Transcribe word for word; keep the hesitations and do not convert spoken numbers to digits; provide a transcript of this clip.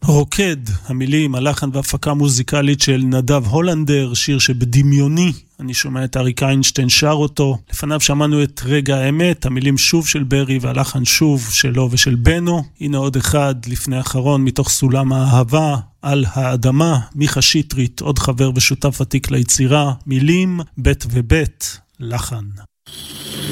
רוקד, המילים, הלחן והפקה מוזיקלית של נדב הולנדר, שיר שבדמיוני אני שומע את אריק איינשטיין שר אותו. לפניו שמענו את רגע האמת, המילים שוב של ברי והלחן שוב שלו ושל בנו. הנה עוד אחד לפני האחרון מתוך סולם האהבה, על האדמה, מיכה שטרית, עוד חבר ושותף עתיק ליצירה, מילים בית ובית, לחן.